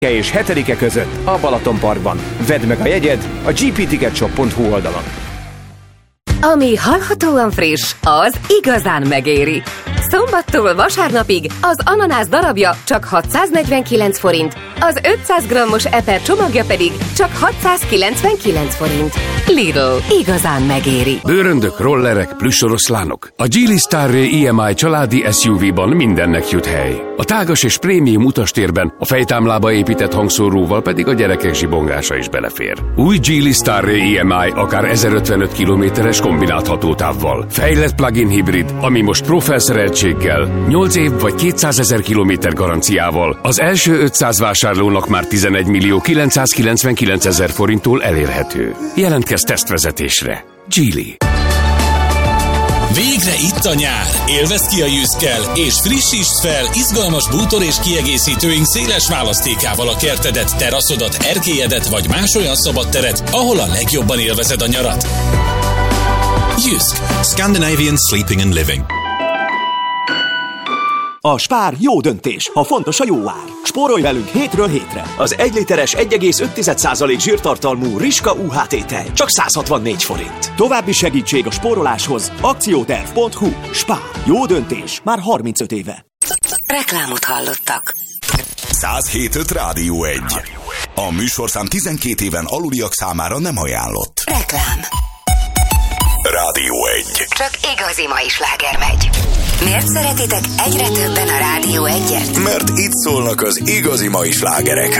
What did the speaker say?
és 7-e között a Balatonparkban. Vedd meg a jegyed a gpticketshop.hu oldalon. Ami hallhatóan friss, az igazán megéri. Szombattól vasárnapig az ananász darabja csak 649 forint, az 500 g-os eper csomagja pedig csak 699 forint. Lidl, igazán megéri. Bőröndök, rollerek, plüssoroszlánok. A Geely Starray EMI családi SUV-ban mindennek jut hely. A tágas és prémium utastérben a fejtámlába épített hangszóróval pedig a gyerekek zsibongása is belefér. Új Geely Starray EMI akár 1055 km-es kombinált hatótávval. Fejlett plug-in hibrid, ami most Pro felszereltséggel, 8 év vagy 200 000 kilométer garanciával az első 500 vásárlónak már 11 millió 999 000 forinttól elérhető. Jelentkezz tesztvezetésre. Geely. Végre itt a nyár! Élvezd ki a Jyskkel, és frissítsd fel izgalmas bútor és kiegészítőink széles választékával a kertedet, teraszodat, erkélyedet vagy más olyan szabad teret, ahol a legjobban élvezed a nyarat. Jysk. Scandinavian Sleeping and Living. A Spár jó döntés, ha fontos a jó ár. Spórolj velünk hétről hétre. Az 1 literes 1,5% zsírtartalmú Riska UHT tej csak 164 forint. További segítség a spóroláshoz akcióterv.hu. Spár. Jó döntés. Már 35 éve. Reklámot hallottak. 107.5 Rádió 1. A műsorszám 12 éven aluliak számára nem ajánlott. Reklám. Rádió 1. Csak igazi mai sláger megy. Miért szeretitek egyre többen a Rádió 1-et? Mert itt szólnak az igazi mai slágerek.